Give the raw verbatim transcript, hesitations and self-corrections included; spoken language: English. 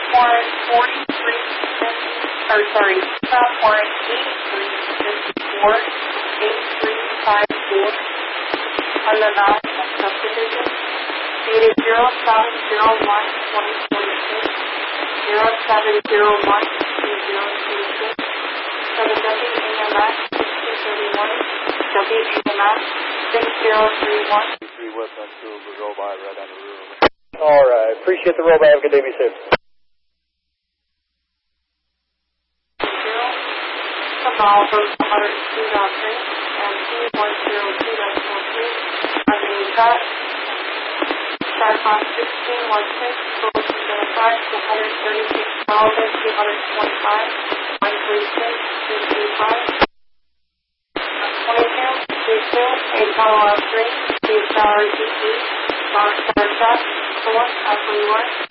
warrant forty-three, or sorry, stop warrant eighty-three fifty-four, eighty-three fifty-four on the Mountain subdivision. Date zero seven zero one twenty twenty-six, zero seven zero one two zero two six, for the W A M S sixteen thirty-one, W A M S six zero three one. three West on two, we roll by right on the room. All right, appreciate the roll by. Have a good day, be safe. Bravo one oh two point three and T one oh two point four three on the cut. Starbox sixteen one six, goes to verified to one thirty-six thousand two hundred twenty-five, one thirty-six, two thirty-five. twenty-two, twenty-two, eight follow up three, two star G P, star star shot, four, Alpha one.